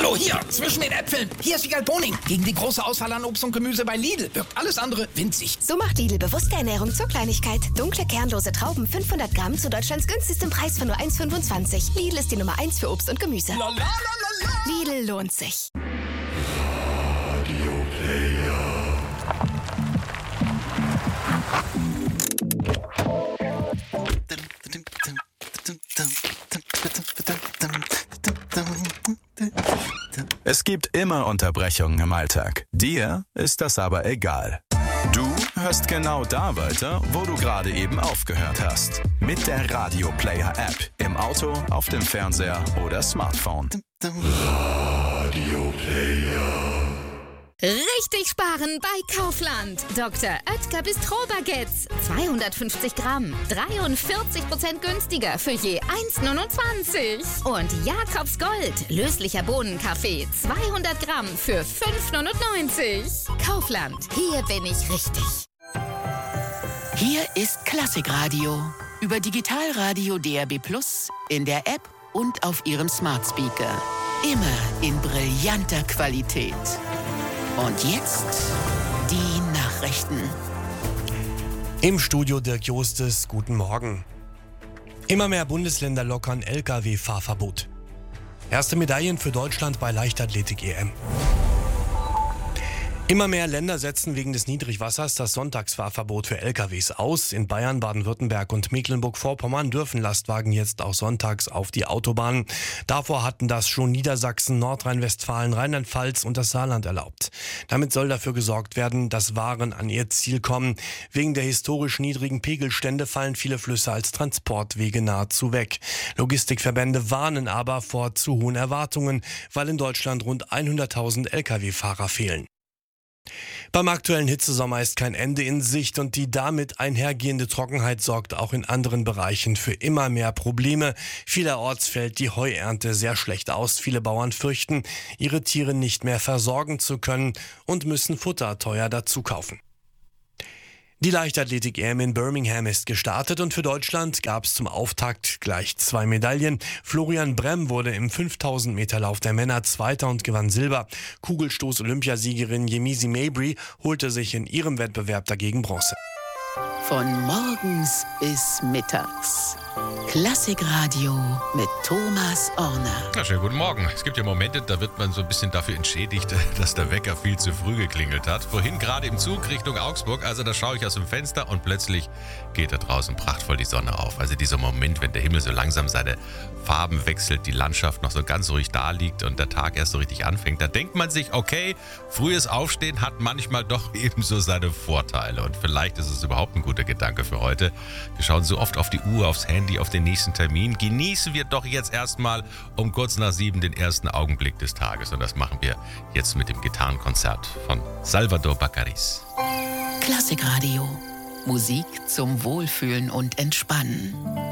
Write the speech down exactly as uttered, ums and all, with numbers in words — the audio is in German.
Hallo, hier, zwischen den Äpfeln. Hier ist Wiegald Boning. Gegen die große Auswahl an Obst und Gemüse bei Lidl wirkt alles andere winzig. So macht Lidl bewusste Ernährung zur Kleinigkeit. Dunkle, kernlose Trauben findert Gramm zu Deutschlands günstigstem Preis von nur eins Komma fünfundzwanzig. Lidl ist die Nummer eins für Obst und Gemüse. La, la, la, la, la. Lidl lohnt sich. Radio Player. Es gibt immer Unterbrechungen im Alltag. Dir ist das aber egal. Du hörst genau da weiter, wo du gerade eben aufgehört hast. Mit der Radio Player App. Im Auto, auf dem Fernseher oder Smartphone. Radio Player. Richtig sparen bei Kaufland. Doktor Oetker Bistro-Baguettes. zweihundertfünfzig Gramm. dreiundvierzig Prozent günstiger für je eins Komma neunundzwanzig. Und Jakobs Gold. Löslicher Bohnenkaffee. zweihundert Gramm für fünf Komma neunundneunzig. Kaufland. Hier bin ich richtig. Hier ist Klassikradio. Über Digitalradio D R B Plus, in der App und auf Ihrem Smart Speaker. Immer in brillanter Qualität. Und jetzt die Nachrichten. Im Studio Dirk Jostes, guten Morgen. Immer mehr Bundesländer lockern L K W-Fahrverbot. Erste Medaillen für Deutschland bei Leichtathletik-E M. Immer mehr Länder setzen wegen des Niedrigwassers das Sonntagsfahrverbot für L K Ws aus. In Bayern, Baden-Württemberg und Mecklenburg-Vorpommern dürfen Lastwagen jetzt auch sonntags auf die Autobahnen. Davor hatten das schon Niedersachsen, Nordrhein-Westfalen, Rheinland-Pfalz und das Saarland erlaubt. Damit soll dafür gesorgt werden, dass Waren an ihr Ziel kommen. Wegen der historisch niedrigen Pegelstände fallen viele Flüsse als Transportwege nahezu weg. Logistikverbände warnen aber vor zu hohen Erwartungen, weil in Deutschland rund hunderttausend L K W-Fahrer fehlen. Beim aktuellen Hitzesommer ist kein Ende in Sicht und die damit einhergehende Trockenheit sorgt auch in anderen Bereichen für immer mehr Probleme. Vielerorts fällt die Heuernte sehr schlecht aus. Viele Bauern fürchten, ihre Tiere nicht mehr versorgen zu können und müssen Futter teuer dazu kaufen. Die Leichtathletik-E M in Birmingham ist gestartet und für Deutschland gab es zum Auftakt gleich zwei Medaillen. Florian Bremm wurde im fünftausend Meter Lauf der Männer Zweiter und gewann Silber. Kugelstoß-Olympiasiegerin Yemisi Mabry holte sich in ihrem Wettbewerb dagegen Bronze. Von morgens bis mittags. Klassikradio mit Thomas Orner. Ja, schönen guten Morgen. Es gibt ja Momente, da wird man so ein bisschen dafür entschädigt, dass der Wecker viel zu früh geklingelt hat. Vorhin gerade im Zug Richtung Augsburg, also da schaue ich aus dem Fenster und plötzlich geht da draußen prachtvoll die Sonne auf. Also dieser Moment, wenn der Himmel so langsam seine Farben wechselt, die Landschaft noch so ganz ruhig da liegt und der Tag erst so richtig anfängt, da denkt man sich, okay, frühes Aufstehen hat manchmal doch ebenso seine Vorteile und vielleicht ist es überhaupt ein guter Gedanke für heute. Wir schauen so oft auf die Uhr, aufs Handy, auf den nächsten Termin. Genießen wir doch jetzt erstmal um kurz nach sieben den ersten Augenblick des Tages und das machen wir jetzt mit dem Gitarrenkonzert von Salvador Baccaris. Klassikradio. Musik zum Wohlfühlen und Entspannen.